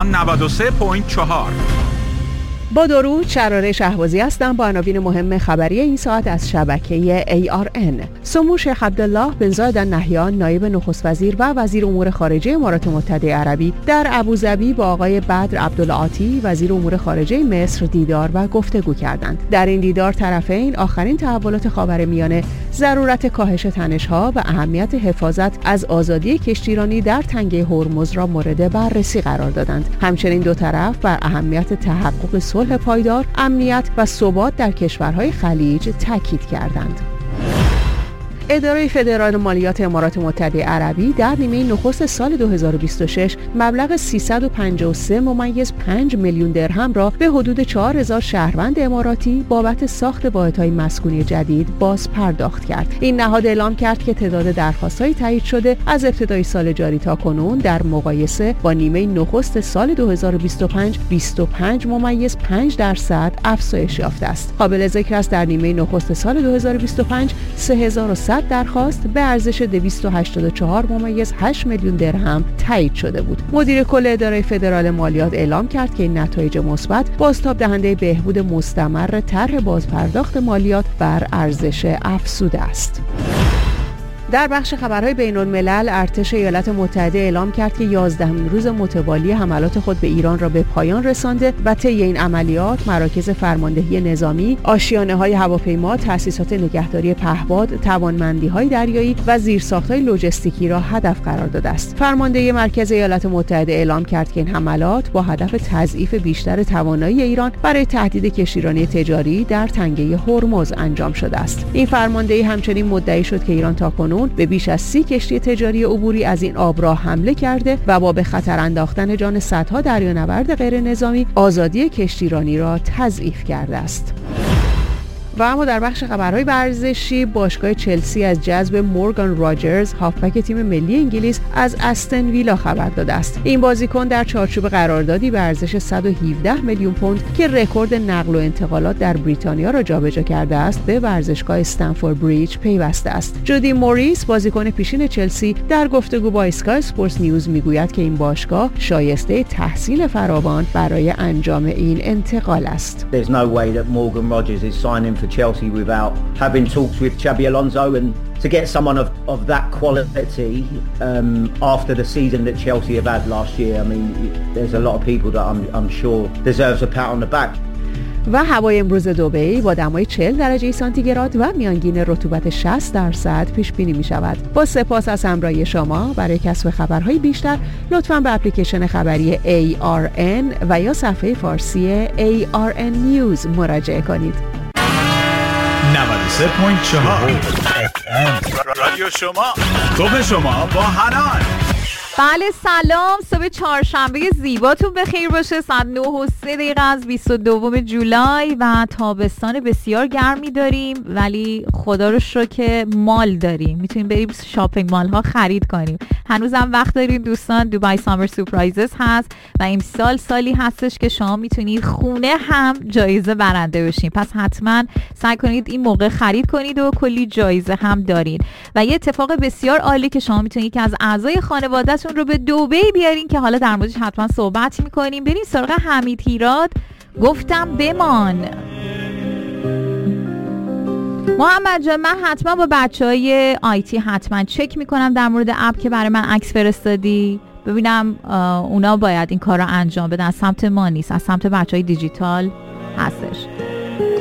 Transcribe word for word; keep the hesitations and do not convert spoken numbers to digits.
نود و سه و چهار. با درود، شراره شهبازی هستم با عناوین مهم خبری این ساعت از شبکه ای آر ان. سمو شیخ عبدالله بن زاید النهیان نایب نخست وزیر و وزیر امور خارجه امارات متحده عربی در ابوظبی با آقای بدر عبدالعاطی وزیر امور خارجه مصر دیدار و گفتگو کردند. در این دیدار طرفین آخرین تحولات خاورمیانه، ضرورت کاهش تنش‌ها و اهمیت حفاظت از آزادی کشتیرانی در تنگه هرمز را مورد بررسی قرار دادند. همچنین دو طرف بر اهمیت تحقق صلح پایدار، امنیت و ثبات در کشورهای خلیج تاکید کردند. اداره فدرال مالیات امارات متحده عربی در نیمه نخست سال دو هزار و بیست و شش مبلغ سیصد و پنجاه و سه ممیز پنج میلیون درهم را به حدود چهار هزار شهروند اماراتی بابت ساخت واحدهای مسکونی جدید باز پرداخت کرد. این نهاد اعلام کرد که تعداد درخواست‌های تایید شده از ابتدای سال جاری تا کنون در مقایسه با نیمه نخست سال دو هزار و بیست و پنج بیست و پنج ممیز پنج درصد افزایش یافته است. قابل ذکر است در نیمه نخست سال دو هزار و بیست و پنج سه هزار و صد درخواست به ارزش دویست و هشتاد و چهار ممیز هشت میلیون درهم تایید شده بود. مدیر کل اداره فدرال مالیات اعلام کرد که این نتایج مثبت بازتاب دهنده بهبود مستمر طرح بازپرداخت مالیات بر ارزش افزوده است. در بخش خبرهای بین‌الملل، ارتش ایالات متحده اعلام کرد که یازدهمین روز متوالی حملات خود به ایران را به پایان رسانده و طی این عملیات مراکز فرماندهی نظامی، آشیانه‌های هواپیما، تأسیسات نگهداری پهپاد، توانمندی‌های دریایی و زیرساخت‌های لوجستیکی را هدف قرار داده است. فرمانده مرکز ایالات متحده اعلام کرد که این حملات با هدف تضعیف بیشتر توانایی ایران برای تهدید کشتیرانی تجاری در تنگه هرمز انجام شده است. این فرمانده همچنین مدعی شد که ایران تاکنون به بیش از سی کشتی تجاری عبوری از این آبراه حمله کرده و با به خطر انداختن جان صدها دریانورد غیر نظامی آزادی کشتیرانی را تضعیف کرده است. و اما در بخش خبرهای ورزشی، باشگاه چلسی از جذب مورگان راجرز هافبک تیم ملی انگلیس از استن ویلا خبر داده است. این بازیکن در چارچوب قراردادی به ارزش صد و هفده میلیون پوند که رکورد نقل و انتقالات در بریتانیا را جابجا کرده است، به ورزشگاه استنفورد بریج پیوسته است. جودی موریس بازیکن پیشین چلسی در گفتگو با اسکای اسپورتس نیوز میگوید که این باشگاه شایسته تحصیل فراوان برای انجام این انتقال است. There's no way that Morgan Rogers is signing for Chelsea without having talks with Xabi Alonso, and to get someone of, of that quality um, after the season that Chelsea have had last year, I mean, there's a lot of people that I'm, I'm sure deserves a pat on the back. و هوای امروز دبی با دمای چهل درجه سانتیگراد و میانگین رطوبت شصت درصد پیش بینی می شود. با سپاس از همراهی شما. برای کسب خبرهای بیشتر لطفاً به اپلیکیشن خبری ای آر ان و یا صفحه فارسی ای آر ان News مراجعه کنید. نود و سه و چهار رادیو شما، صبح شما با حنان. بله سلام، صبح چهارشنبه زیباتون بخیر باشه. ساعت نه و سه دقیقه از بیست و دوم جولای و تابستان بسیار گرمی داریم، ولی خدا رو شکر که مال داریم، میتونیم بریم شاپینگ مال ها خرید کنیم. هنوزم وقت داریم دوستان. دوبای سامر سورپرایزز هست و این سال سالی هستش که شما میتونید خونه هم جایزه برنده بشین، پس حتما سعی کنید این موقع خرید کنید و کلی جایزه هم دارین. و یه اتفاق بسیار عالی که شما میتونید که از اعضای خانواده‌تون رو به دبی بیارین که حالا در موردش حتما صحبت میکنیم. بریم سراغ حمید هیراد، گفتم بمان. محمد جان، من حتما با بچه های آیتی حتما چک میکنم در مورد اپ که برای من عکس فرستادی، ببینم اونا باید این کار رو انجام بدن، از سمت ما نیست، از سمت بچه های دیجیتال هستش.